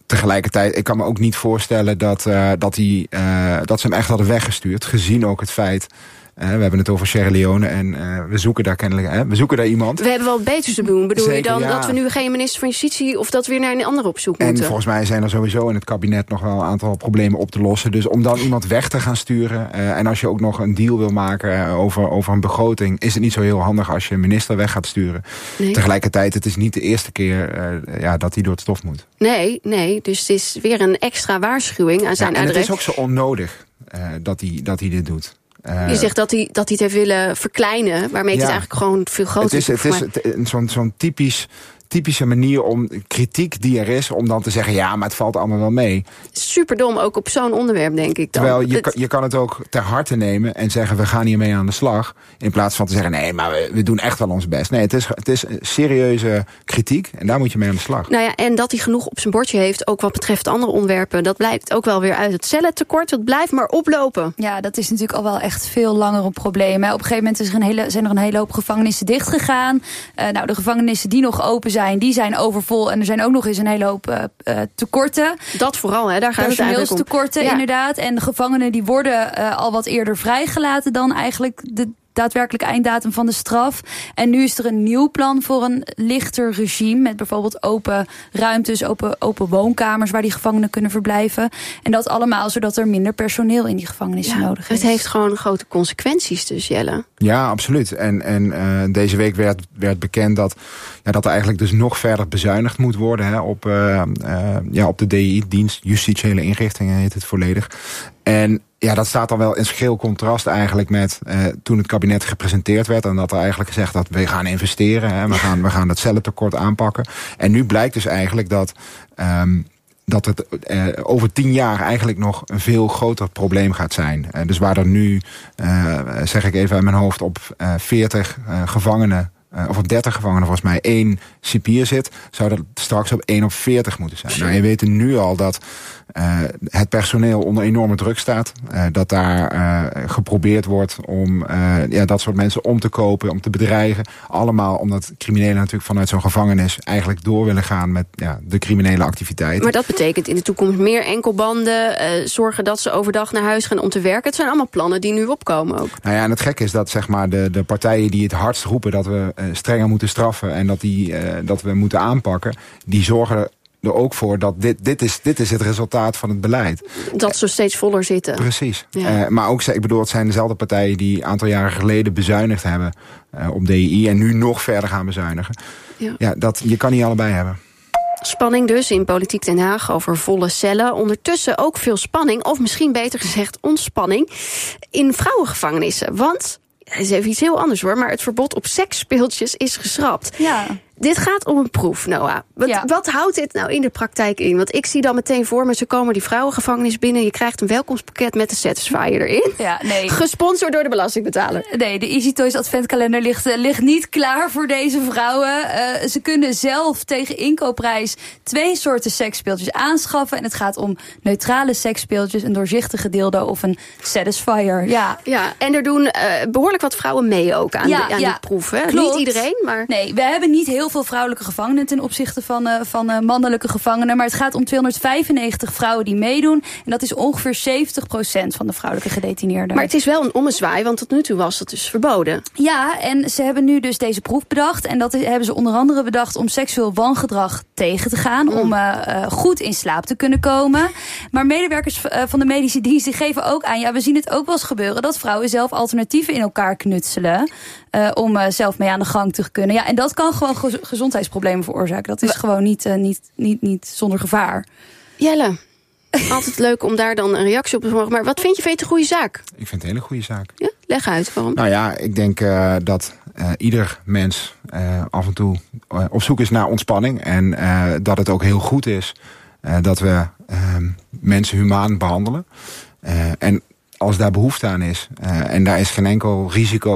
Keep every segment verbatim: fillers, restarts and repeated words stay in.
tegelijkertijd, ik kan me ook niet voorstellen dat, uh, dat, die, uh, dat ze hem echt hadden weggestuurd. Gezien ook het feit... Uh, we hebben het over Sierra Leone en uh, we zoeken daar kennelijk uh, we zoeken daar iemand. We hebben wel wat beters te doen. Bedoel Zeker, je dan ja. dat we nu geen minister van Justitie... of dat we weer naar een ander op zoek en moeten? En volgens mij zijn er sowieso in het kabinet nog wel een aantal problemen op te lossen. Dus om dan iemand weg te gaan sturen... Uh, en als je ook nog een deal wil maken uh, over, over een begroting... is het niet zo heel handig als je een minister weg gaat sturen. Nee. Tegelijkertijd, het is niet de eerste keer uh, ja, dat hij door het stof moet. Nee, nee, dus het is weer een extra waarschuwing aan zijn ja, en adres. Het is ook zo onnodig uh, dat, hij, dat hij dit doet. Uh, je zegt dat hij, dat hij het heeft willen verkleinen... waarmee het ja, eigenlijk gewoon veel groter is. Het is, het is het, zo'n, zo'n typisch... typische manier om kritiek die er is... om dan te zeggen, ja, maar het valt allemaal wel mee. Superdom, ook op zo'n onderwerp, denk ik dan. Terwijl je, het... je kan het ook ter harte nemen en zeggen... we gaan hiermee aan de slag. In plaats van te zeggen, nee, maar we, we doen echt wel ons best. Nee, het is, het is serieuze kritiek en daar moet je mee aan de slag. Nou ja, en dat hij genoeg op zijn bordje heeft... ook wat betreft andere onderwerpen... dat blijkt ook wel weer uit het cellentekort. Het blijft maar oplopen. Ja, dat is natuurlijk al wel echt veel langer een probleem. Hè. Op een gegeven moment is er een hele, zijn er een hele hoop gevangenissen dichtgegaan. Uh, nou, de gevangenissen die nog open zijn, die zijn overvol. En er zijn ook nog eens een hele hoop uh, uh, tekorten. Dat vooral, hè? Daar gaat het eigenlijk om. Personeelstekorten, ja. Inderdaad. En de gevangenen die worden uh, al wat eerder vrijgelaten dan eigenlijk de daadwerkelijke einddatum van de straf. En nu is er een nieuw plan voor een lichter regime... met bijvoorbeeld open ruimtes, open, open woonkamers... waar die gevangenen kunnen verblijven. En dat allemaal zodat er minder personeel in die gevangenissen ja, nodig is. Het heeft gewoon grote consequenties dus, Jelle. Ja, absoluut. En, en uh, deze week werd, werd bekend dat, ja, dat er eigenlijk dus nog verder bezuinigd moet worden... Hè, op, uh, uh, ja, op de D I, dienst Justitiële Inrichtingen heet het volledig. En ja, dat staat dan wel in schil contrast eigenlijk met uh, toen het kabinet gepresenteerd werd... en dat er eigenlijk gezegd dat we gaan investeren, hè, we, gaan, we gaan het cellentekort aanpakken. En nu blijkt dus eigenlijk dat... Um, dat het uh, over tien jaar eigenlijk nog een veel groter probleem gaat zijn. Uh, dus waar er nu, uh, zeg ik even uit mijn hoofd, op uh, veertig uh, gevangenen... Uh, of op dertig gevangenen volgens mij één cipier zit... zou dat straks op één op veertig moeten zijn. Nou, je weet nu al dat uh, het personeel onder enorme druk staat. Uh, dat daar uh, geprobeerd wordt om uh, ja, dat soort mensen om te kopen, om te bedreigen. Allemaal omdat criminelen natuurlijk vanuit zo'n gevangenis... eigenlijk door willen gaan met ja, de criminele activiteiten. Maar dat betekent in de toekomst meer enkelbanden... Uh, zorgen dat ze overdag naar huis gaan om te werken. Het zijn allemaal plannen die nu opkomen ook. Nou ja, en het gekke is dat zeg maar, de, de partijen die het hardst roepen... dat we uh, strenger moeten straffen en dat, die, uh, dat we moeten aanpakken... die zorgen er ook voor dat dit, dit, is, dit is het resultaat van het beleid. Dat ze steeds voller zitten. Precies. Ja. Uh, maar ook, ik bedoel, het zijn dezelfde partijen... die een aantal jaren geleden bezuinigd hebben uh, op D I... en nu nog verder gaan bezuinigen. Ja. Ja, dat, je kan niet allebei hebben. Spanning dus in Politiek Den Haag over volle cellen. Ondertussen ook veel spanning, of misschien beter gezegd ontspanning... in vrouwengevangenissen. Want... Het is even iets heel anders hoor, maar het verbod op seksspeeltjes is geschrapt. Ja. Dit gaat om een proef, Noah. Wat, ja. wat houdt dit nou in de praktijk in? Want ik zie dan meteen voor me, ze komen die vrouwengevangenis binnen... je krijgt een welkomstpakket met de Satisfyer erin. Ja, nee. Gesponsord door de belastingbetaler. Nee, de Easy Toys adventkalender ligt, uh, ligt niet klaar voor deze vrouwen. Uh, ze kunnen zelf tegen inkoopprijs twee soorten seksspeeltjes aanschaffen. En het gaat om neutrale seksspeeltjes, een doorzichtige dildo of een Satisfyer. Ja, ja en er doen uh, behoorlijk wat vrouwen mee ook aan, ja, de, aan ja, die proef. Hè? Klopt. Niet iedereen, maar... Nee, we hebben niet heel veel vrouwelijke gevangenen ten opzichte van, uh, van uh, mannelijke gevangenen. Maar het gaat om tweehonderdvijfennegentig vrouwen die meedoen. En dat is ongeveer zeventig procent van de vrouwelijke gedetineerden. Maar het is wel een ommezwaai, want tot nu toe was dat dus verboden. Ja, en ze hebben nu dus deze proef bedacht. En dat is, hebben ze onder andere bedacht om seksueel wangedrag tegen te gaan. Mm. Om uh, uh, goed in slaap te kunnen komen. Maar medewerkers uh, van de medische dienst die geven ook aan... ja, we zien het ook wel eens gebeuren dat vrouwen zelf alternatieven in elkaar knutselen... Uh, om uh, zelf mee aan de gang te kunnen. Ja, en dat kan gewoon ge- gezondheidsproblemen veroorzaken. Dat is gewoon niet, uh, niet, niet, niet zonder gevaar. Jelle, altijd leuk om daar dan een reactie op te mogen. Maar wat vind je, vind je het een goede zaak? Ik vind het een hele goede zaak. Ja, leg uit, waarom? Nou ja, ik denk uh, dat uh, ieder mens uh, af en toe uh, op zoek is naar ontspanning. En uh, dat het ook heel goed is uh, dat we uh, mensen humaan behandelen. Uh, en als daar behoefte aan is, uh, en daar is geen enkel risico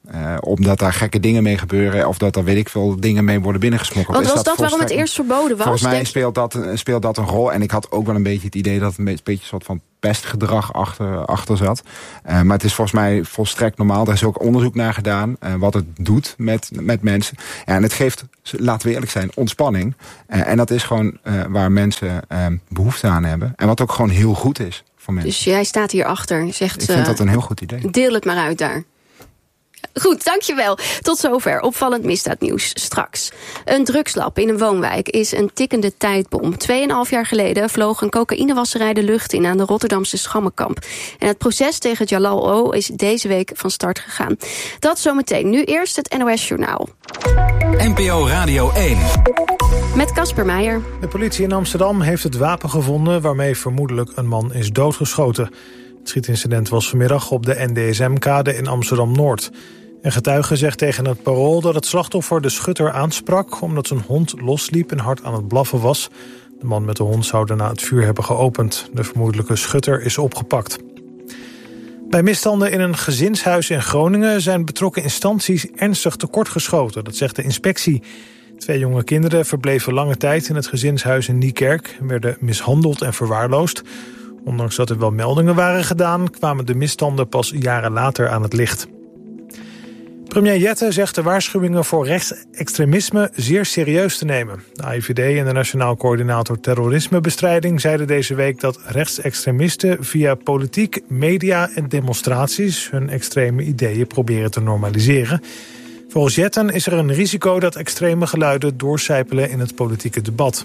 Uh, omdat daar gekke dingen mee gebeuren. Of dat er weet ik veel dingen mee worden binnengesmokkeld. Want is was dat, dat waarom het eerst verboden was? Volgens mij denk... speelt, dat, speelt dat een rol. En ik had ook wel een beetje het idee dat er een beetje een soort van pestgedrag achter, achter zat. Uh, maar het is volgens mij volstrekt normaal. Daar is ook onderzoek naar gedaan. Uh, wat het doet met, met mensen. Ja, en het geeft, laten we eerlijk zijn, ontspanning. Uh, en dat is gewoon uh, waar mensen uh, behoefte aan hebben. En wat ook gewoon heel goed is voor mensen. Dus jij staat hierachter. Zegt, ik vind dat een heel goed idee. Deel het maar uit daar. Goed, dankjewel. Tot zover. Opvallend misdaadnieuws straks. Een drugslab in een woonwijk is een tikkende tijdbom. Tweeënhalf jaar geleden vloog een cocaïnewasserij de lucht in aan de Rotterdamse Schammenkamp. En het proces tegen Jalal O. is deze week van start gegaan. Dat zometeen. Nu eerst het N O S Journaal. N P O Radio één. Met Casper Meijer. De politie in Amsterdam heeft het wapen gevonden waarmee vermoedelijk een man is doodgeschoten. Het schietincident was vanmiddag op de N D S M-kade in Amsterdam-Noord. Een getuige zegt tegen het Parool dat het slachtoffer de schutter aansprak omdat zijn hond losliep en hard aan het blaffen was. De man met de hond zou daarna het vuur hebben geopend. De vermoedelijke schutter is opgepakt. Bij misstanden in een gezinshuis in Groningen zijn betrokken instanties ernstig tekortgeschoten. Dat zegt de inspectie. Twee jonge kinderen verbleven lange tijd in het gezinshuis in Niekerk en werden mishandeld en verwaarloosd. Ondanks dat er wel meldingen waren gedaan, kwamen de misstanden pas jaren later aan het licht. Premier Jette zegt de waarschuwingen voor rechtsextremisme zeer serieus te nemen. De A I V D en de Nationaal Coördinator Terrorismebestrijding zeiden deze week dat rechtsextremisten via politiek, media en demonstraties hun extreme ideeën proberen te normaliseren. Volgens Jetten is er een risico dat extreme geluiden doorcijpelen in het politieke debat.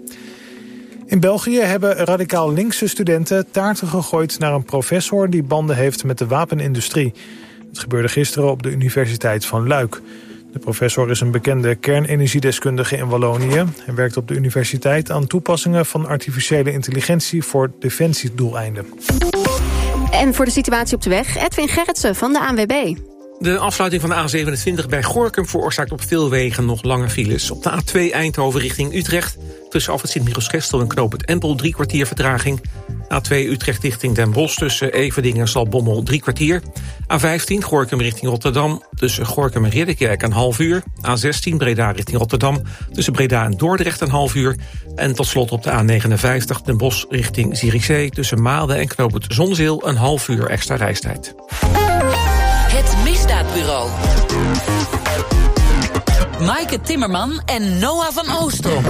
In België hebben radicaal linkse studenten taarten gegooid naar een professor die banden heeft met de wapenindustrie. Het gebeurde gisteren op de Universiteit van Luik. De professor is een bekende kernenergiedeskundige in Wallonië. Hij werkt op de universiteit aan toepassingen van artificiële intelligentie voor defensiedoeleinden. En voor de situatie op de weg, Edwin Gerritsen van de A N W B. De afsluiting van de A zevenentwintig bij Gorinchem veroorzaakt op veel wegen nog lange files. Op de A twee Eindhoven richting Utrecht, tussen Alfred Sint-Michielsgestel en Knoop het Empel drie kwartier vertraging. A twee Utrecht richting Den Bosch tussen Everdingen en Zaltbommel drie kwartier. A vijftien Gorinchem richting Rotterdam tussen Gorinchem en Ridderkerk een half uur. A zestien Breda richting Rotterdam tussen Breda en Dordrecht een half uur. En tot slot op de A negenenvijftig Den Bosch richting Zierikzee tussen Maden en Knoop het Zonzeel een half uur extra reistijd. Het Misdaadbureau. Maaike Timmerman en Noah van Oostrom.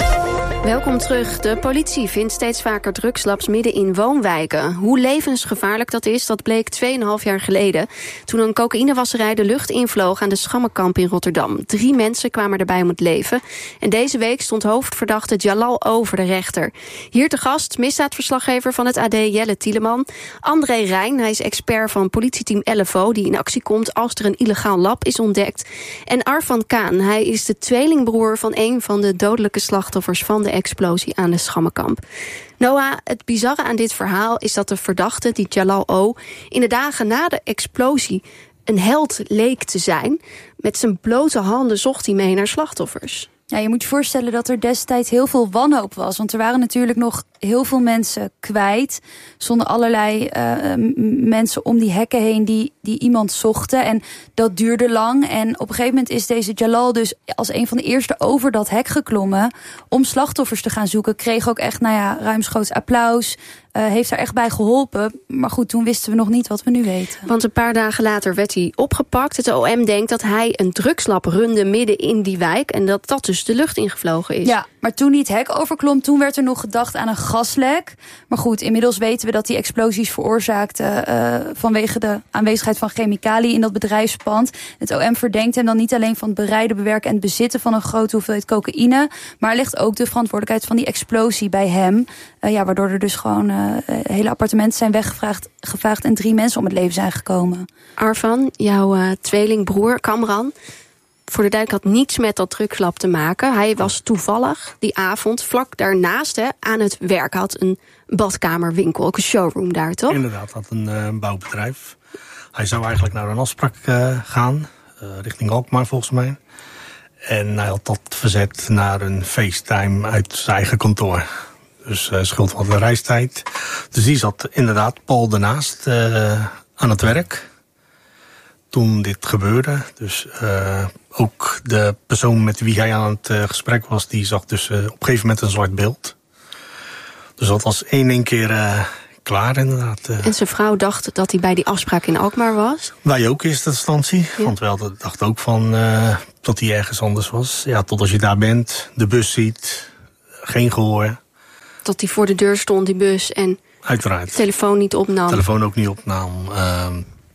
Welkom terug. De politie vindt steeds vaker drugslabs midden in woonwijken. Hoe levensgevaarlijk dat is, dat bleek tweeënhalf jaar geleden. Toen een cocaïnewasserij de lucht invloog aan de Schammenkamp in Rotterdam. Drie mensen kwamen erbij om het leven. En deze week stond hoofdverdachte Jalal O voor de rechter. Hier te gast, misdaadverslaggever van het A D Jelle Tieleman. André Rijn, hij is expert van politieteam L F O... die in actie komt als er een illegaal lab is ontdekt. En Arfan Kaan, hij is de tweelingbroer van een van de dodelijke slachtoffers van de explosie aan de Schammenkamp. Noah, het bizarre aan dit verhaal is dat de verdachte, die Jalal O, in de dagen na de explosie een held leek te zijn. Met zijn blote handen zocht hij mee naar slachtoffers. Ja, je moet je voorstellen dat er destijds heel veel wanhoop was. Want er waren natuurlijk nog heel veel mensen kwijt. Zonder allerlei uh, mensen om die hekken heen die, die iemand zochten. En dat duurde lang. En op een gegeven moment is deze Jalal dus als een van de eerste over dat hek geklommen om slachtoffers te gaan zoeken. Kreeg ook echt, nou ja, ruimschoots applaus. Uh, heeft daar echt bij geholpen. Maar goed, toen wisten we nog niet wat we nu weten. Want een paar dagen later werd hij opgepakt. Het O M denkt dat hij een drugslab runde midden in die wijk. En dat dat dus de lucht ingevlogen is. Ja, maar toen hij het hek overklom, toen werd er nog gedacht aan een gaslek. Maar goed, inmiddels weten we dat die explosies veroorzaakten uh, vanwege de aanwezigheid van chemicaliën in dat bedrijfspand. Het O M verdenkt hem dan niet alleen van het bereiden, bewerken en bezitten van een grote hoeveelheid cocaïne, maar legt ook de verantwoordelijkheid van die explosie bij hem. Uh, ja, waardoor er dus gewoon uh, hele appartementen zijn weggevraagd gevraagd en drie mensen om het leven zijn gekomen. Arfan, jouw uh, tweelingbroer Kamran, voor de duik had niets met dat drugslab te maken. Hij was toevallig die avond vlak daarnaast hè, aan het werk. Had een badkamerwinkel, ook een showroom daar, toch? Inderdaad, had een uh, bouwbedrijf. Hij zou eigenlijk naar een afspraak uh, gaan, uh, richting Alkmaar volgens mij. En hij had dat verzet naar een FaceTime uit zijn eigen kantoor. Dus uh, schuld van de reistijd. Dus die zat inderdaad pal daarnaast uh, aan het werk. toen dit gebeurde. Dus uh, ook de persoon met wie hij aan het uh, gesprek was, die zag dus uh, op een gegeven moment een zwart beeld. Dus dat was één één keer uh, klaar inderdaad. Uh. En zijn vrouw dacht dat hij bij die afspraak in Alkmaar was? Wij ook in eerste instantie. Ja. Want wij dachten ook van uh, dat hij ergens anders was. Ja, tot als je daar bent, de bus ziet, geen gehoor. Dat hij voor de deur stond, die bus, en uiteraard. de telefoon niet opnam. De telefoon ook niet opnam. Uh,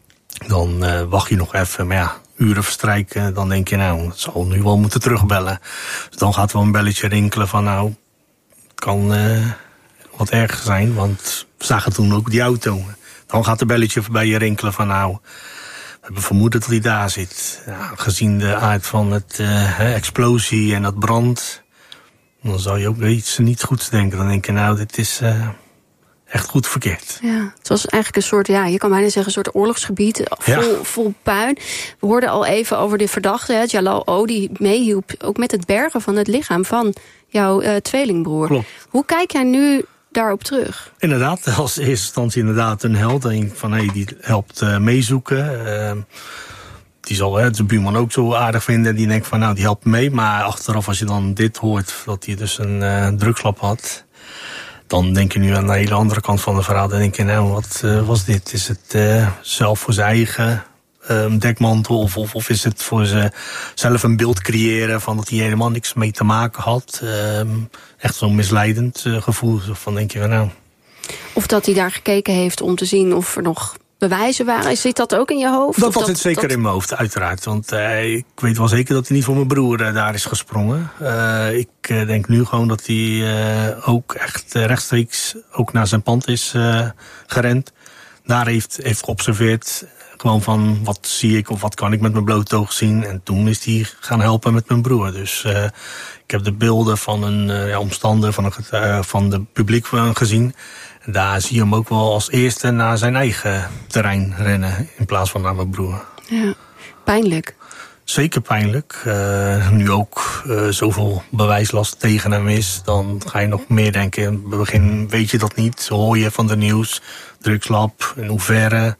dan uh, wacht je nog even, maar ja, uren verstrijken. Dan denk je, nou, het zal nu wel moeten terugbellen. Dus dan gaat wel een belletje rinkelen van, nou, het kan uh, wat erger zijn. Want we zagen toen ook die auto. Dan gaat de belletje bij je rinkelen van, nou, we hebben vermoeden dat hij daar zit. Ja, gezien de aard van het uh, explosie en dat brand, dan zou je ook iets niet goeds denken. Dan denk je, nou, dit is uh, echt goed verkeerd. Ja, het was eigenlijk een soort, ja, je kan bijna zeggen, een soort oorlogsgebied, vol, ja. vol puin. We hoorden al even over de verdachte, hè, Jalal O, die meehielp ook met het bergen van het lichaam van jouw uh, tweelingbroer. Klopt. Hoe kijk jij nu daarop terug? Inderdaad, als eerste instantie inderdaad een held. En van, hey, die helpt uh, meezoeken. Uh, die zal hè, de buurman ook zo aardig vinden. Die denkt van, nou, die helpt mee. Maar achteraf, als je dan dit hoort, dat hij dus een uh, drugslab had, dan denk je nu aan de hele andere kant van de verhaal. Dan denk je, nou, wat uh, was dit? Is het uh, zelf voor zijn eigen um, dekmantel? Of, of, of is het voor ze zelf een beeld creëren van dat hij helemaal niks mee te maken had? Um, echt zo'n misleidend uh, gevoel. Van denk je van, nou. Of dat hij daar gekeken heeft om te zien of er nog bewijzen waren. Zit dat ook in je hoofd? Dat, dat zit zit zeker dat in mijn hoofd, uiteraard. Want uh, ik weet wel zeker dat hij niet voor mijn broer uh, daar is gesprongen. Uh, ik uh, denk nu gewoon dat hij uh, ook echt uh, rechtstreeks ook naar zijn pand is uh, gerend. Daar heeft, heeft geobserveerd. Gewoon van, wat zie ik of wat kan ik met mijn blote oog zien. En toen is hij gaan helpen met mijn broer. Dus uh, ik heb de beelden van een uh, ja, omstander van, een, uh, van de publiek gezien. En daar zie je hem ook wel als eerste naar zijn eigen terrein rennen. In plaats van naar mijn broer. Ja, pijnlijk. Zeker pijnlijk. Uh, nu ook uh, zoveel bewijslast tegen hem is, dan ga je nog meer denken. In het begin weet je dat niet. Hoor je van de nieuws, drugslab, in hoeverre,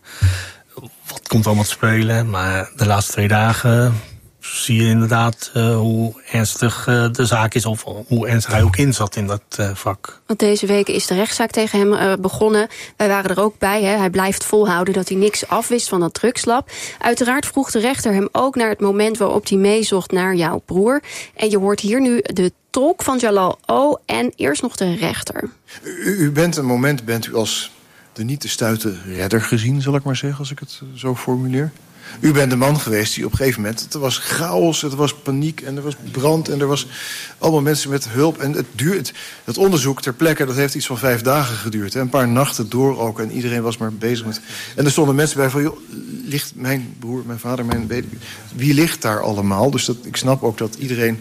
wat komt allemaal te spelen. Maar de laatste twee dagen zie je inderdaad uh, hoe ernstig uh, de zaak is, of hoe ernstig hij ook in zat in dat uh, vak. Want deze week is de rechtszaak tegen hem uh, begonnen. Wij waren er ook bij. Hè. Hij blijft volhouden dat hij niks afwist van dat drugslab. Uiteraard vroeg de rechter hem ook naar het moment waarop hij meezocht naar jouw broer. En je hoort hier nu de tolk van Jalal O en eerst nog de rechter. U, u bent een moment, bent u als de niet te stuiten redder gezien, zal ik maar zeggen, als ik het zo formuleer. U bent de man geweest die op een gegeven moment, het was chaos, het was paniek en er was brand en er was allemaal mensen met hulp. En het duurt, het onderzoek ter plekke, dat heeft iets van vijf dagen geduurd. Hè? Een paar nachten door ook en iedereen was maar bezig met. En er stonden mensen bij van, joh, ligt mijn broer, mijn vader, mijn baby, wie ligt daar allemaal? Dus dat, ik snap ook dat iedereen.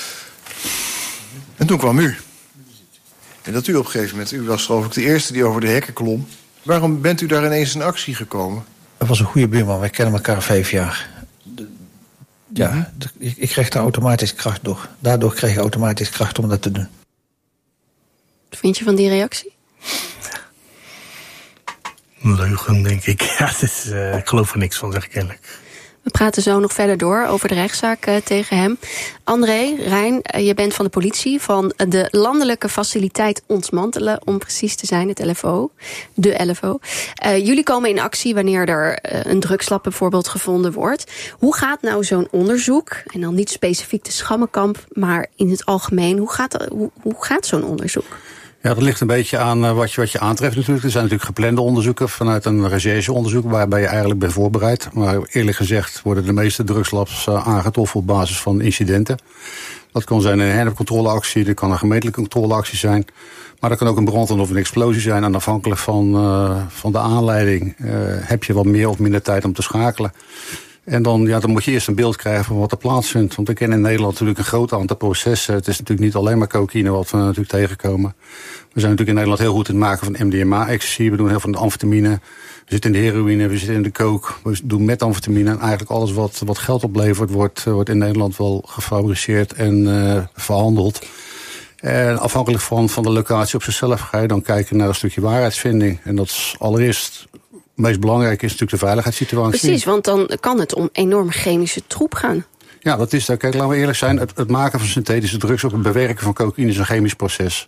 En toen kwam u. En dat u op een gegeven moment, u was geloof ik de eerste die over de hekken klom. Waarom bent u daar ineens in actie gekomen? Dat was een goede buurman, wij kennen elkaar vijf jaar. Ja, mm-hmm. ik, ik kreeg daar automatisch kracht door. Daardoor kreeg ik automatisch kracht om dat te doen. Wat vind je van die reactie? Een leugen, denk ik. Ja, het is, uh, ik geloof er niks van, zeg ik eerlijk. We praten zo nog verder door over de rechtszaak uh, tegen hem. André, Rijn, uh, je bent van de politie, van de Landelijke Faciliteit Ontmantelen, om precies te zijn, het L F O, de L F O. Uh, jullie komen in actie wanneer er uh, een drugslab bijvoorbeeld gevonden wordt. Hoe gaat nou zo'n onderzoek, en dan niet specifiek de Schammenkamp, maar in het algemeen, hoe gaat, hoe, hoe gaat zo'n onderzoek? Ja, dat ligt een beetje aan uh, wat, je, wat je aantreft natuurlijk. Er zijn natuurlijk geplande onderzoeken vanuit een rechercheonderzoek waarbij je eigenlijk bent voorbereid. Maar eerlijk gezegd worden de meeste drugslabs uh, aangetroffen op basis van incidenten. Dat kan zijn een hennepcontroleactie, dat kan een gemeentelijke controleactie zijn. Maar dat kan ook een brand of een explosie zijn. En afhankelijk van, uh, van de aanleiding uh, heb je wat meer of minder tijd om te schakelen. En dan, ja, dan moet je eerst een beeld krijgen van wat er plaatsvindt. Want we kennen in Nederland natuurlijk een groot aantal processen. Het is natuurlijk niet alleen maar cocaïne wat we natuurlijk tegenkomen. We zijn natuurlijk in Nederland heel goed in het maken van M D M A, ecstasy. We doen heel veel amfetamine. We zitten in de heroïne, we zitten in de coke. We doen methamfetamine. En eigenlijk alles wat, wat geld oplevert wordt, wordt in Nederland wel gefabriceerd en uh, verhandeld. En afhankelijk van, van de locatie op zichzelf ga je dan kijken naar een stukje waarheidsvinding. En dat is allereerst meest belangrijke is natuurlijk de veiligheidssituatie. Precies, want dan kan het om enorme chemische troep gaan. Ja, dat is dat. Kijk, laten we eerlijk zijn. Het, het maken van synthetische drugs, ook het bewerken van cocaïne is een chemisch proces.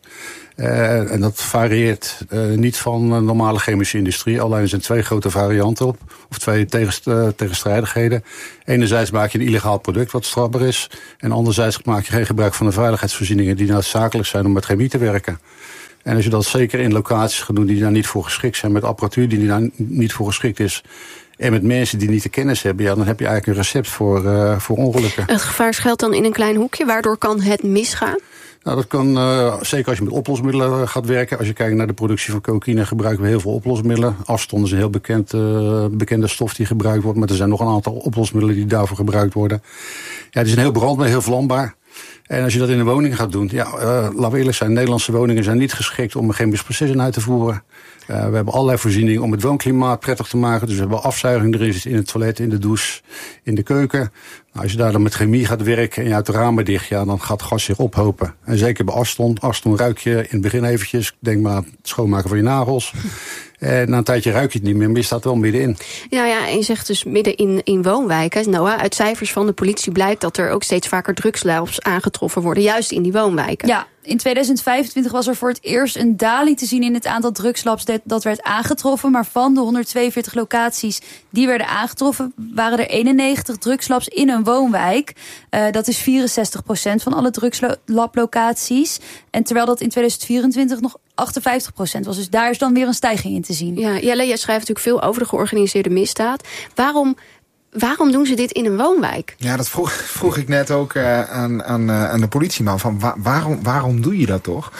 Uh, en dat varieert uh, niet van de normale chemische industrie. Alleen er zijn twee grote varianten op. Of twee tegenst, uh, tegenstrijdigheden. Enerzijds maak je een illegaal product wat strafbaar is. En anderzijds maak je geen gebruik van de veiligheidsvoorzieningen die noodzakelijk zijn om met chemie te werken. En als je dat zeker in locaties gaat doen die daar niet voor geschikt zijn, met apparatuur die daar niet voor geschikt is, en met mensen die niet de kennis hebben, ja, dan heb je eigenlijk een recept voor, uh, voor ongelukken. Het gevaar schuilt dan in een klein hoekje. Waardoor kan het misgaan? Nou, dat kan uh, zeker als je met oplosmiddelen gaat werken. Als je kijkt naar de productie van cocaïne, gebruiken we heel veel oplosmiddelen. Aston is een heel bekend, uh, bekende stof die gebruikt wordt, maar er zijn nog een aantal oplosmiddelen die daarvoor gebruikt worden. Ja, het is een heel brandbaar, heel vlambaar. En als je dat in een woning gaat doen, ja, uh, laten we eerlijk zijn, Nederlandse woningen zijn niet geschikt om een chemisch proces in uit te voeren. Uh, we hebben allerlei voorzieningen om het woonklimaat prettig te maken. Dus we hebben afzuiging erin in het toilet, in de douche, in de keuken. Nou, als je daar dan met chemie gaat werken en je houdt de ramen dicht, ja, dan gaat het gas zich ophopen. En zeker bij Aston. Aston ruik je in het begin eventjes, denk maar aan het schoonmaken van je nagels. En na een tijdje ruik je het niet meer, maar je staat wel middenin. Ja, ja, en je zegt dus midden in, in woonwijken. Noah, uit cijfers van de politie blijkt dat er ook steeds vaker drugslabs aangetroffen worden, juist in die woonwijken. Ja, in tweeduizend vijfentwintig was er voor het eerst een daling te zien in het aantal drugslabs dat, dat werd aangetroffen. Maar van de honderdtweeënveertig locaties die werden aangetroffen, waren er eenennegentig drugslabs in een woonwijk. Uh, dat is vierenzestig procent van alle drugslablocaties. En terwijl dat in tweeduizend vierentwintig nog achtenvijftig procent was. Dus daar is dan weer een stijging in te zien. Ja, Jelle, jij schrijft natuurlijk veel over de georganiseerde misdaad. Waarom... Waarom doen ze dit in een woonwijk? Ja, dat vroeg, vroeg ik net ook uh, aan, aan, uh, aan de politieman. Van wa- waarom, waarom doe je dat toch?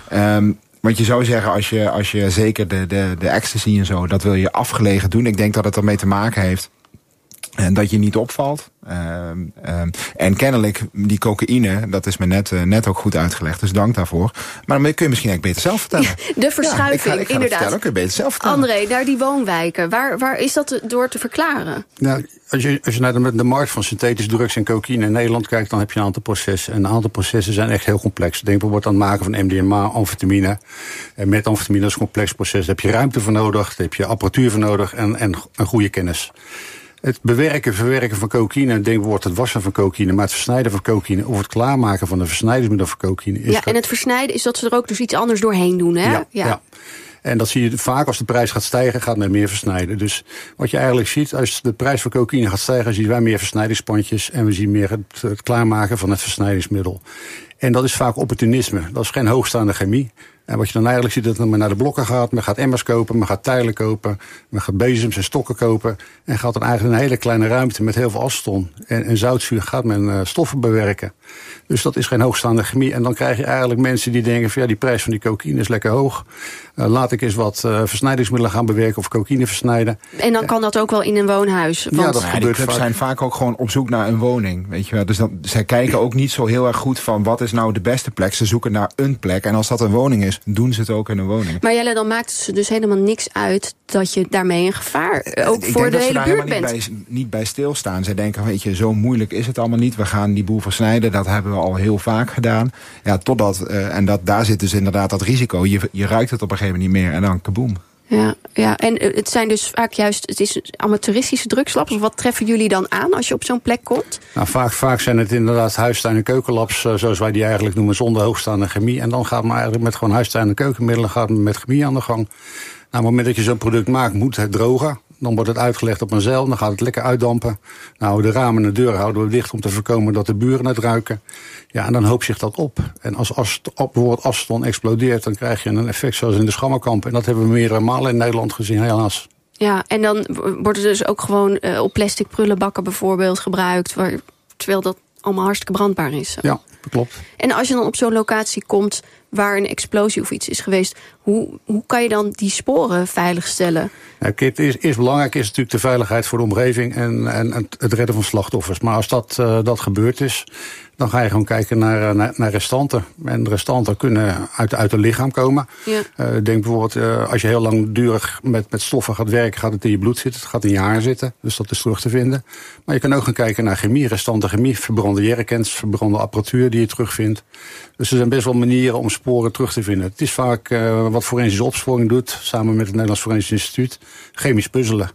Um, want je zou zeggen, als je, als je zeker de, de, de ecstasy en zo, dat wil je afgelegen doen. Ik denk dat het ermee te maken heeft en dat je niet opvalt. Um, um, en kennelijk, die cocaïne, dat is me net, uh, net ook goed uitgelegd. Dus dank daarvoor. Maar dan kun je misschien eigenlijk beter zelf vertellen. Ja, de verschuiving, ja, ik ga, ik ga inderdaad. Vertellen, kun je beter zelf vertellen. André, naar die woonwijken. Waar, waar is dat door te verklaren? Nou, als je, als je naar de, de markt van synthetische drugs en cocaïne in Nederland kijkt, dan heb je een aantal processen. En een aantal processen zijn echt heel complex. Denk bijvoorbeeld aan het maken van M D M A, amfetamine. En met amfetamine is een complex proces. Daar heb je ruimte voor nodig, daar heb je apparatuur voor nodig en, en een goede kennis. Het bewerken, verwerken van cocaïne, denk bijvoorbeeld het wassen van cocaïne, maar het versnijden van cocaïne of het klaarmaken van een versnijdingsmiddel voor cocaïne. Is ja, en het versnijden is dat ze er ook dus iets anders doorheen doen, hè? Ja, ja. ja. En dat zie je vaak als de prijs gaat stijgen, gaat men meer versnijden. Dus wat je eigenlijk ziet, als de prijs van cocaïne gaat stijgen, zien wij meer versnijdingspandjes en we zien meer het, het klaarmaken van het versnijdingsmiddel. En dat is vaak opportunisme. Dat is geen hoogstaande chemie. En wat je dan eigenlijk ziet, dat men naar de blokken gaat, men gaat emmers kopen, men gaat tijlen kopen, men gaat bezems en stokken kopen en gaat dan eigenlijk een hele kleine ruimte met heel veel aston en, en zoutzuur gaat men uh, stoffen bewerken. Dus dat is geen hoogstaande chemie. En dan krijg je eigenlijk mensen die denken van ja, die prijs van die cocaïne is lekker hoog. Uh, laat ik eens wat uh, versnijdingsmiddelen gaan bewerken of cocaïne versnijden. En dan kan dat ook wel in een woonhuis. Want ja, dat ja, gebeurt vaak. Zijn vaak ook gewoon op zoek naar een woning. Weet je wel. Dus dan, zij kijken ook niet zo heel erg goed van wat is nou de beste plek. Ze zoeken naar een plek. En als dat een woning is, doen ze het ook in een woning. Maar Jelle, dan maakt het ze dus helemaal niks uit dat je daarmee een gevaar ook ik voor de hele buurt bent. Ik denk dat ze daar helemaal niet bij, niet bij stilstaan. Zij denken, weet je, zo moeilijk is het allemaal niet. We gaan die boel versnijden. Dat hebben we al heel vaak gedaan. Ja, totdat, uh, en dat, daar zit dus inderdaad dat risico. Je, je ruikt het op een gegeven moment niet meer en dan kaboom. Ja, ja, en uh, het zijn dus vaak juist, het is amateuristische drugslabs. Wat treffen jullie dan aan als je op zo'n plek komt? Nou, vaak, vaak zijn het inderdaad huistuin- en keukenlabs, uh, zoals wij die eigenlijk noemen, zonder hoogstaande chemie. En dan gaat men eigenlijk met gewoon huistuin- en keukenmiddelen gaat men met chemie aan de gang. Nou, op het moment dat je zo'n product maakt, moet het drogen. Dan wordt het uitgelegd op een zeil, dan gaat het lekker uitdampen. Nou, de ramen en de deuren houden we dicht om te voorkomen dat de buren het ruiken. Ja, en dan hoopt zich dat op. En als ast, op bijvoorbeeld aston explodeert, dan krijg je een effect zoals in de Schammerkamp. En dat hebben we meerdere malen in Nederland gezien, helaas. Ja, en dan wordt er dus ook gewoon uh, op plastic prullenbakken bijvoorbeeld gebruikt, waar, terwijl dat allemaal hartstikke brandbaar is. Ja, dat klopt. En als je dan op zo'n locatie komt waar een explosie of iets is geweest, hoe, hoe kan je dan die sporen veiligstellen? Nou, het is, eerst belangrijk is natuurlijk de veiligheid voor de omgeving en, en het redden van slachtoffers. Maar als dat, uh, dat gebeurd is, Dan ga je gewoon kijken naar, naar, naar restanten. En restanten kunnen uit, uit het lichaam komen. Ja. Uh, denk bijvoorbeeld, uh, als je heel langdurig met, met stoffen gaat werken, gaat het in je bloed zitten. Het gaat in je haar zitten. Dus dat is terug te vinden. Maar je kan ook gaan kijken naar chemie, restanten chemie. Verbrande jerrycans, verbrande apparatuur die je terugvindt. Dus er zijn best wel manieren om sporen terug te vinden. Het is vaak uh, wat forensische opsporing doet, samen met het Nederlands Forensisch Instituut. Chemisch puzzelen.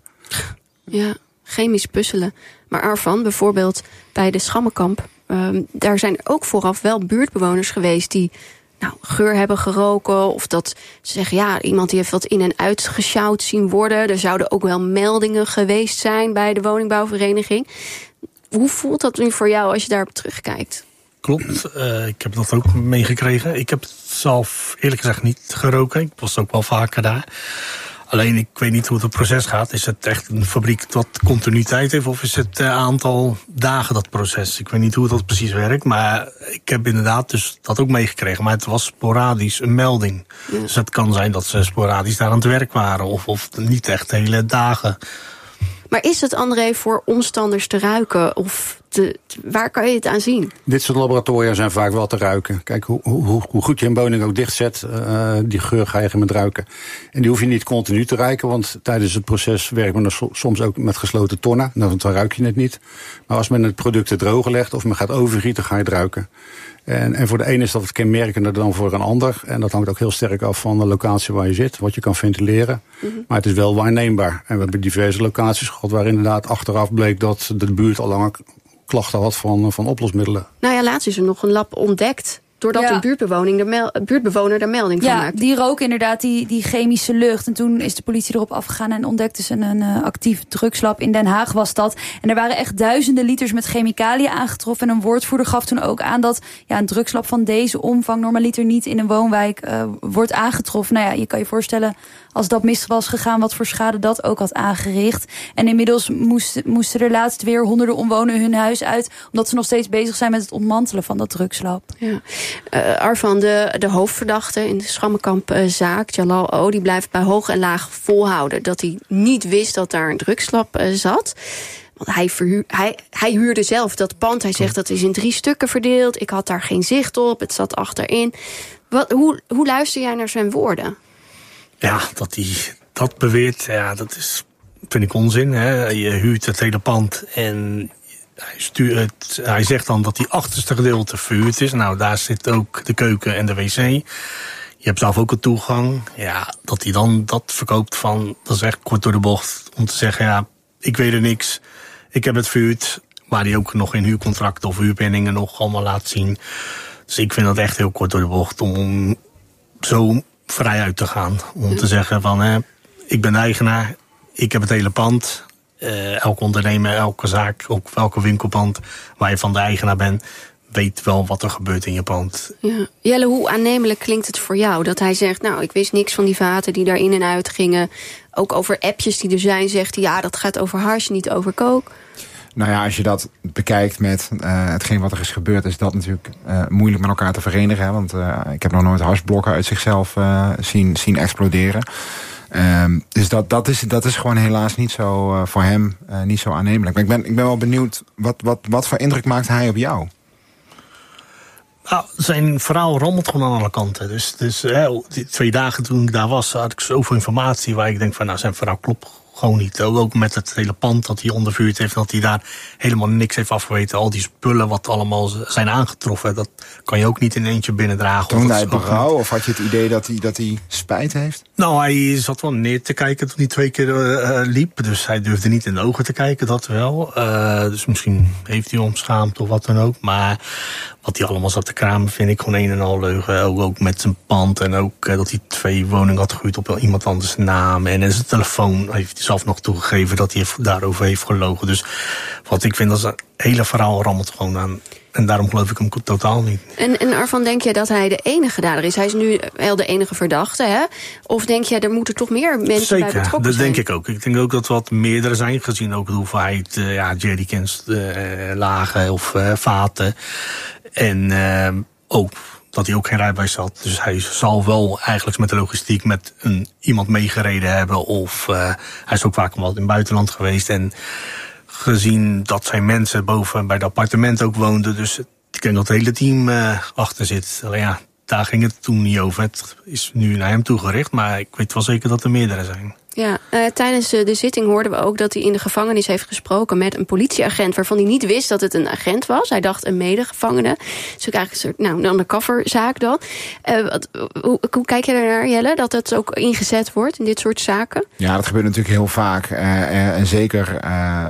Ja, chemisch puzzelen. Maar Arfan, bijvoorbeeld bij de Schammenkamp, Um, daar zijn ook vooraf wel buurtbewoners geweest die nou, geur hebben geroken. Of dat ze zeggen, ja, iemand die heeft wat in en uit gesjouwd zien worden. Er zouden ook wel meldingen geweest zijn bij de woningbouwvereniging. Hoe voelt dat nu voor jou als je daarop terugkijkt? Klopt, uh, ik heb dat ook meegekregen. Ik heb het zelf eerlijk gezegd niet geroken. Ik was ook wel vaker daar. Alleen, ik weet niet hoe het proces gaat. Is het echt een fabriek dat continuïteit heeft? Of is het een aantal dagen dat proces? Ik weet niet hoe dat precies werkt. Maar ik heb inderdaad dus dat ook meegekregen. Maar het was sporadisch een melding. Ja. Dus het kan zijn dat ze sporadisch daar aan het werk waren. Of, of niet echt hele dagen. Maar is het, André, voor omstanders te ruiken? Of te, waar kan je het aan zien? Dit soort laboratoria zijn vaak wel te ruiken. Kijk, hoe, hoe, hoe goed je een woning ook dichtzet, uh, die geur ga je met ruiken. En die hoef je niet continu te ruiken, want tijdens het proces werkt men er soms ook met gesloten tonnen. Nou, dan ruik je het niet. Maar als men het product te drogen legt of men gaat overgieten, ga je het ruiken. En, en voor de ene is dat wat kenmerkender dan voor een ander. En dat hangt ook heel sterk af van de locatie waar je zit, wat je kan ventileren. Mm-hmm. Maar het is wel waarneembaar. En we hebben diverse locaties gehad waar inderdaad achteraf bleek dat de buurt al langer klachten had van, van oplosmiddelen. Nou ja, laatst is er nog een lab ontdekt doordat ja. een buurtbewoner de, mel- buurtbewoner er melding van ja, maakt. Die rook inderdaad die, die chemische lucht. En toen is de politie erop afgegaan en ontdekte ze een, een uh, actief drugslab. In Den Haag was dat. En er waren echt duizenden liters met chemicaliën aangetroffen. En een woordvoerder gaf toen ook aan dat ja, een drugslab van deze omvang normaliter niet in een woonwijk uh, wordt aangetroffen. Nou ja, je kan je voorstellen, als dat mis was gegaan, wat voor schade dat ook had aangericht. En inmiddels moest, moesten er laatst weer honderden omwonenden hun huis uit, omdat ze nog steeds bezig zijn met het ontmantelen van dat drugslab. Ja. Uh, Arfan, de, de hoofdverdachte in de Schammenkamp-zaak, Jalal O, die blijft bij hoog en laag volhouden dat hij niet wist dat daar een drugslab uh, zat. Want hij, verhuur, hij, hij huurde zelf dat pand. Hij zegt dat is in drie stukken verdeeld. Ik had daar geen zicht op. Het zat achterin. Wat, hoe, hoe luister jij naar zijn woorden? Ja, dat hij dat beweert, ja, dat is, vind ik onzin. Hè. Je huurt het hele pand en hij, stuurt, hij zegt dan dat die achterste gedeelte verhuurd is. Nou, daar zit ook de keuken en de wc. Je hebt zelf ook een toegang. Ja, dat hij dan dat verkoopt van, dat is echt kort door de bocht. Om te zeggen, ja, ik weet er niks. Ik heb het verhuurd. Waar hij ook nog in huurcontracten of huurpenningen nog allemaal laat zien. Dus ik vind dat echt heel kort door de bocht om zo vrij uit te gaan. Om te zeggen van, hè, ik ben de eigenaar. Ik heb het hele pand. Uh, elke ondernemer, elke zaak, ook welke winkelpand waar je van de eigenaar bent, weet wel wat er gebeurt in je pand. Ja. Jelle, hoe aannemelijk klinkt het voor jou dat hij zegt, nou, ik wist niks van die vaten die daar in en uit gingen. Ook over appjes die er zijn, zegt hij, ja, dat gaat over hash, niet over kook. Nou ja, als je dat bekijkt met uh, hetgeen wat er is gebeurd, is dat natuurlijk uh, moeilijk met elkaar te verenigen. Hè? Want uh, ik heb nog nooit hashblokken uit zichzelf uh, zien, zien exploderen. Um, dus dat, dat, is, dat is gewoon helaas niet zo uh, voor hem uh, niet zo aannemelijk. Maar ik ben, ik ben wel benieuwd, wat, wat, wat voor indruk maakt hij op jou? Nou, zijn verhaal rammelt gewoon aan alle kanten. Dus, dus hè, die twee dagen toen ik daar was, had ik zoveel informatie waar ik denk van, nou, zijn verhaal klopt gewoon niet. Ook met het hele pand dat hij ondervuurd heeft, dat hij daar helemaal niks heeft afgeweten. Al die spullen wat allemaal zijn aangetroffen, dat kan je ook niet in eentje binnendragen. Toonde hij berouw of had je het idee dat hij, dat hij spijt heeft? Nou, hij zat wel neer te kijken toen hij twee keer uh, liep. Dus hij durfde niet in de ogen te kijken, dat wel. Uh, dus misschien heeft hij om schaamte of wat dan ook. Maar wat hij allemaal zat te kramen, vind ik gewoon een en al leugen. Ook, ook met zijn pand en ook uh, dat hij twee woningen had gehuurd op iemand anders naam. En zijn telefoon heeft hij zelf nog toegegeven dat hij daarover heeft gelogen. Dus wat ik vind, dat is een hele verhaal rammelt gewoon aan. En daarom geloof ik hem totaal niet. En, en Arfan, denk je dat hij de enige dader is? Hij is nu wel de enige verdachte, hè? Of denk je, er moeten toch meer mensen Zeker, bij betrokken zijn? zijn? Zeker, dat denk ik ook. Ik denk ook dat wat meerdere zijn, gezien ook de hoeveelheid uh, ja, jerrycans, uh, lagen of uh, vaten. En uh, ook dat hij ook geen rijbewijs had. Dus hij zal wel eigenlijk met de logistiek met een, iemand meegereden hebben. Of uh, hij is ook vaak wel in het buitenland geweest. En gezien dat zijn mensen boven bij het appartement ook woonden. Dus ik denk dat het hele team uh, achter zit. Alleen ja, daar ging het toen niet over. Het is nu naar hem toegericht, maar ik weet wel zeker dat er meerdere zijn. Ja, uh, tijdens de, de zitting hoorden we ook dat hij in de gevangenis heeft gesproken met een politieagent waarvan hij niet wist dat het een agent was. Hij dacht een medegevangene. Dus ook eigenlijk een soort, nou, een undercoverzaak dan. Uh, wat, hoe, hoe kijk je daarnaar, Jelle, dat het ook ingezet wordt in dit soort zaken? Ja, dat gebeurt natuurlijk heel vaak. Uh, uh, en zeker uh,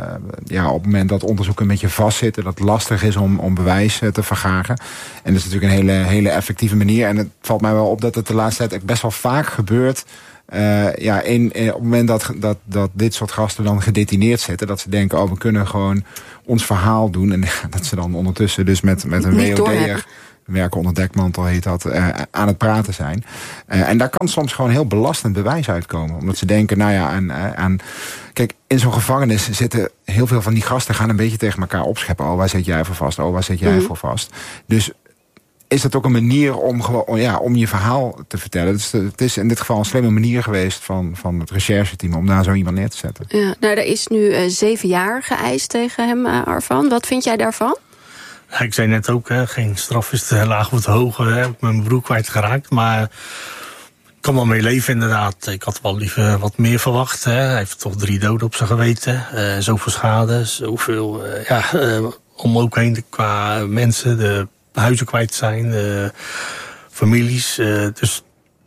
ja, op het moment dat onderzoeken een beetje vastzitten, dat het lastig is om, om bewijs uh, te vergaren. En dat is natuurlijk een hele, hele effectieve manier. En het valt mij wel op dat het de laatste tijd best wel vaak gebeurt. Uh, ja, in, in, op het moment dat, dat, dat dit soort gasten dan gedetineerd zitten, dat ze denken, oh, we kunnen gewoon ons verhaal doen. En dat ze dan ondertussen dus met, met een W O D'er, werken onder dekmantel heet dat, uh, aan het praten zijn. Uh, en daar kan soms gewoon heel belastend bewijs uitkomen. Omdat ze denken, nou ja, aan, aan kijk, in zo'n gevangenis zitten heel veel van die gasten gaan een beetje tegen elkaar opscheppen. Oh, waar zit jij voor vast? Oh, waar zit jij mm. voor vast? Dus is dat ook een manier om, gewoon, ja, om je verhaal te vertellen. Dus het is in dit geval een slimme manier geweest van, van het rechercheteam om daar zo iemand neer te zetten. Ja, nou, er is nu uh, zeven jaar geëist tegen hem, uh, Arfan. Wat vind jij daarvan? Ja, ik zei net ook, hè, geen straf is te laag of te hoog. Hè. Ik heb mijn broer kwijtgeraakt, maar ik kan wel mee leven inderdaad. Ik had wel liever wat meer verwacht. Hè. Hij heeft toch drie doden op zijn geweten. Uh, zoveel schade, zoveel uh, ja, uh, om ook heen qua mensen, de huizen kwijt zijn, uh, families. Uh, dus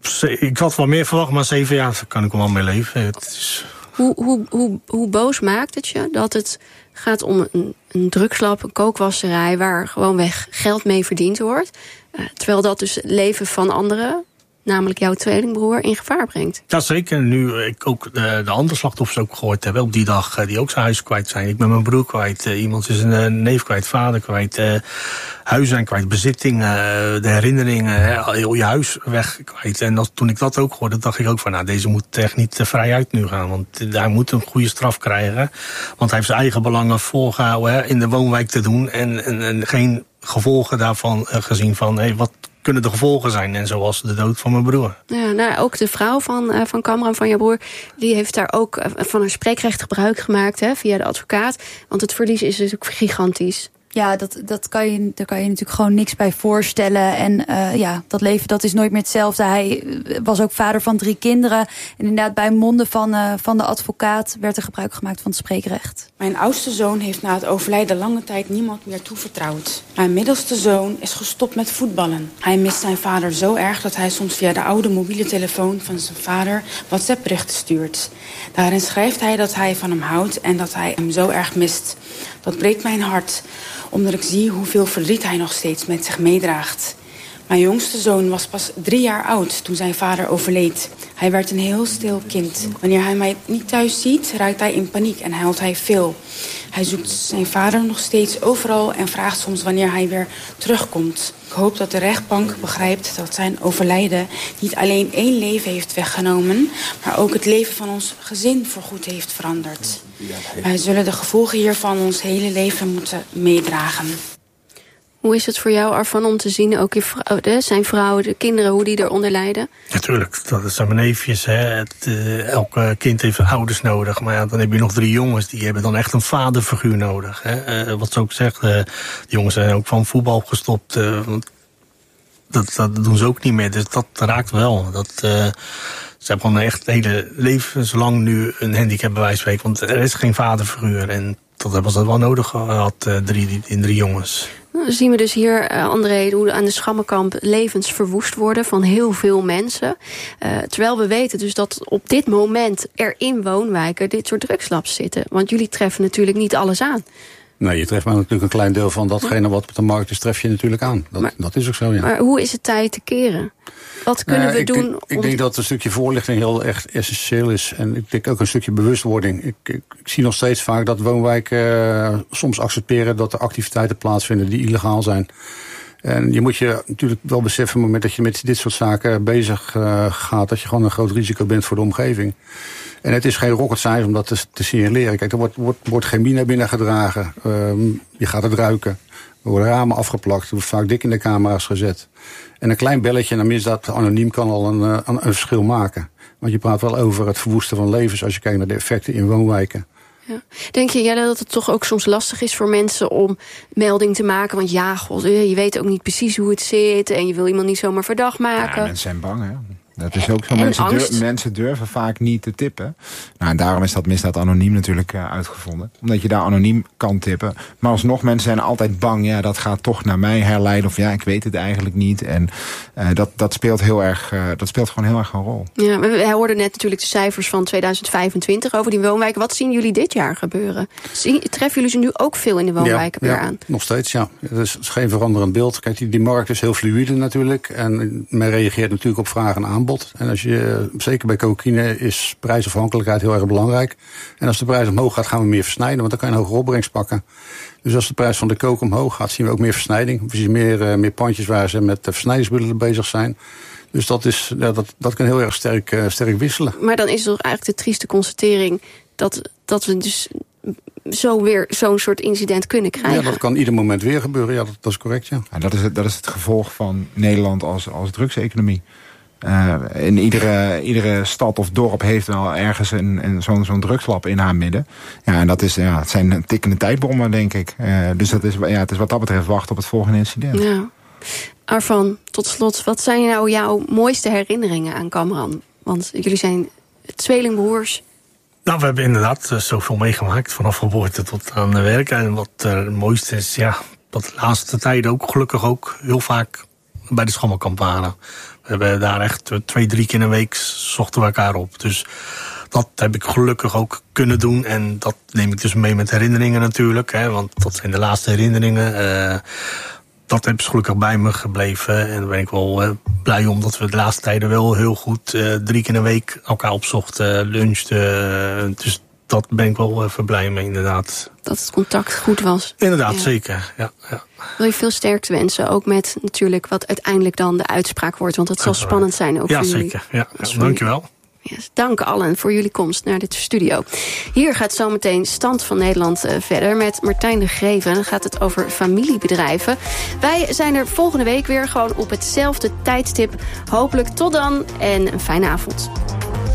ik had wel meer verwacht, maar zeven jaar daar kan ik wel mee leven. Het is... hoe, hoe, hoe, hoe boos maakt het je dat het gaat om een, een drugslab, een kookwasserij waar gewoonweg geld mee verdiend wordt, uh, terwijl dat dus het leven van anderen, namelijk jouw tweelingbroer, in gevaar brengt? Ja, zeker. Nu ik ook de, de andere slachtoffers ook gehoord heb, op die dag, die ook zijn huis kwijt zijn. Ik ben mijn broer kwijt, uh, iemand is een uh, neef kwijt, vader kwijt, uh, huizen zijn kwijt, bezittingen, uh, de herinneringen, uh, heel je huis weg kwijt. En dat, toen ik dat ook hoorde, dacht ik ook van, nou, deze moet echt niet uh, vrij uit nu gaan. Want uh, hij moet een goede straf krijgen. Want hij heeft zijn eigen belangen voorgehouden, hè, in de woonwijk te doen. En, en, en geen gevolgen daarvan uh, gezien van, hey, wat kunnen de gevolgen zijn, en zoals de dood van mijn broer. Ja, nou, ook de vrouw van, uh, van Kamran, van jouw broer, die heeft daar ook uh, van haar spreekrecht gebruik gemaakt, hè, via de advocaat. Want het verlies is natuurlijk gigantisch. Ja, dat, dat kan je, daar kan je natuurlijk gewoon niks bij voorstellen. En uh, ja, dat leven dat is nooit meer hetzelfde. Hij was ook vader van drie kinderen. En inderdaad, bij monden van, uh, van de advocaat werd er gebruik gemaakt van het spreekrecht. Mijn oudste zoon heeft na het overlijden lange tijd niemand meer toevertrouwd. Mijn middelste zoon is gestopt met voetballen. Hij mist zijn vader zo erg dat hij soms via de oude mobiele telefoon van zijn vader WhatsApp-berichten stuurt. Daarin schrijft hij dat hij van hem houdt en dat hij hem zo erg mist. Dat breekt mijn hart, omdat ik zie hoeveel verdriet hij nog steeds met zich meedraagt. Mijn jongste zoon was pas drie jaar oud toen zijn vader overleed. Hij werd een heel stil kind. Wanneer hij mij niet thuis ziet, raakt hij in paniek en huilt hij veel. Hij zoekt zijn vader nog steeds overal en vraagt soms wanneer hij weer terugkomt. Ik hoop dat de rechtbank begrijpt dat zijn overlijden niet alleen één leven heeft weggenomen, maar ook het leven van ons gezin voorgoed heeft veranderd. Wij zullen de gevolgen hiervan ons hele leven moeten meedragen. Hoe is het voor jou, Arfan, om te zien, ook je vrouw, de, zijn vrouw, de kinderen, hoe die eronder lijden? Natuurlijk, dat zijn mijn neefjes. Hè. Het, uh, elk kind heeft ouders nodig. Maar ja, dan heb je nog drie jongens, die hebben dan echt een vaderfiguur nodig. Hè. Uh, wat ze ook zegt, uh, de jongens zijn ook van voetbal gestopt. Uh, want dat, dat doen ze ook niet meer, dus dat raakt wel. Dat, uh, ze hebben gewoon echt het hele levenslang nu een handicap bij wijze van spreken. Want er is geen vaderfiguur en dat hebben ze wel nodig gehad, uh, drie, in drie jongens. Dan zien we dus hier, uh, André, hoe aan de Schammenkamp levens verwoest worden van heel veel mensen. Uh, terwijl we weten dus dat op dit moment er in woonwijken dit soort drugslabs zitten. Want jullie treffen natuurlijk niet alles aan. Nee, je treft maar natuurlijk een klein deel van datgene wat op de markt is, tref je natuurlijk aan. Dat, maar, dat is ook zo, ja. Maar hoe is het tijd te keren? Wat kunnen nou, we ik doen? Denk, ik denk dat een stukje voorlichting heel echt essentieel is. En ik denk ook een stukje bewustwording. Ik, ik, ik zie nog steeds vaak dat woonwijken uh, soms accepteren dat er activiteiten plaatsvinden die illegaal zijn. En je moet je natuurlijk wel beseffen, op het moment dat je met dit soort zaken bezig uh, gaat, dat je gewoon een groot risico bent voor de omgeving. En het is geen rocket science om dat te, te signaleren. Kijk, er wordt, wordt, wordt chemie naar binnen gedragen. Um, je gaat het ruiken. Er worden ramen afgeplakt. Er wordt vaak dik in de camera's gezet. En een klein belletje naar misdaad anoniem kan al een, een, een verschil maken. Want je praat wel over het verwoesten van levens als je kijkt naar de effecten in woonwijken. Ja. Denk je ja, dat het toch ook soms lastig is voor mensen om melding te maken? Want ja, god, je weet ook niet precies hoe het zit en je wil iemand niet zomaar verdacht maken. Ja, mensen zijn bang, hè? Dat is ook zo. Mensen, durf, mensen durven vaak niet te tippen. Nou, en daarom is dat misdaad anoniem natuurlijk uh, uitgevonden. Omdat je daar anoniem kan tippen. Maar alsnog, mensen zijn altijd bang. Ja, dat gaat toch naar mij herleiden. Of ja, ik weet het eigenlijk niet. En uh, dat, dat speelt heel erg, uh, dat speelt gewoon heel erg een rol. Ja, we, we hoorden net natuurlijk de cijfers van tweeduizend vijfentwintig over die woonwijken. Wat zien jullie dit jaar gebeuren? Zien, treffen jullie ze nu ook veel in de woonwijken ja, weer ja, aan? Nog steeds, ja. Het is geen veranderend beeld. Kijk, die, die markt is heel fluïde natuurlijk. En men reageert natuurlijk op vraag en aanbod. En als je zeker bij cocaïne is prijsafhankelijkheid heel erg belangrijk. En als de prijs omhoog gaat, gaan we meer versnijden, want dan kan je een hogere opbrengst pakken. Dus als de prijs van de coke omhoog gaat, zien we ook meer versnijding. We zien meer, uh, meer pandjes waar ze met versnijdingsmiddelen bezig zijn. Dus dat, is, ja, dat, dat kan heel erg sterk, uh, sterk wisselen. Maar dan is het toch eigenlijk de trieste constatering dat, dat we dus zo weer zo'n soort incident kunnen krijgen. Ja, dat kan ieder moment weer gebeuren. Ja, dat, dat is correct, ja. ja dat, is het, dat is het gevolg van Nederland als, als drugseconomie. Uh, in iedere, iedere stad of dorp heeft wel ergens een, een, zo'n zo'n drugslab in haar midden. Ja, en dat is, ja, het zijn tikkende tijdbommen, denk ik. Uh, dus dat is, ja, het is wat dat betreft wachten op het volgende incident. Ja. Arfan, tot slot, wat zijn nou jouw mooiste herinneringen aan Kamran? Want jullie zijn tweelingbroers. Nou, we hebben inderdaad uh, zoveel meegemaakt, vanaf geboorte tot aan uh, werk. En wat uh, het mooiste is, ja, dat de laatste tijden ook gelukkig ook heel vaak bij de Schammelkamp waren. We hebben daar echt twee, drie keer in een week zochten we elkaar op. Dus dat heb ik gelukkig ook kunnen doen. En dat neem ik dus mee met herinneringen natuurlijk. Hè, want dat zijn de laatste herinneringen. Uh, dat heb is gelukkig bij me gebleven. En daar ben ik wel uh, blij om dat we de laatste tijden wel heel goed uh, drie keer in een week elkaar opzochten, lunchten. Uh, dus dat ben ik wel even blij mee, inderdaad. Dat het contact goed was. Inderdaad, ja. Zeker. Ja, ja. Wil je veel sterkte wensen, ook met natuurlijk wat uiteindelijk dan de uitspraak wordt. Want dat zal spannend zijn ook ja, voor jullie. Zeker. Ja, zeker. Dankjewel. Yes, dank allen voor jullie komst naar dit studio. Hier gaat zometeen Stand van Nederland uh, verder met Martijn de Greven. Dan gaat het over familiebedrijven. Wij zijn er volgende week weer gewoon op hetzelfde tijdstip. Hopelijk tot dan en een fijne avond.